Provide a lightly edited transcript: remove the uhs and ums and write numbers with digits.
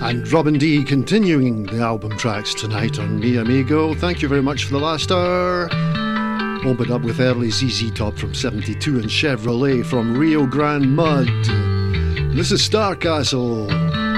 And Robin D continuing the album tracks tonight on Mi Amigo. Thank you very much for the last hour. Opened up with early ZZ Top from 72 and Chevrolet from Rio Grande Mud. This is Starcastle.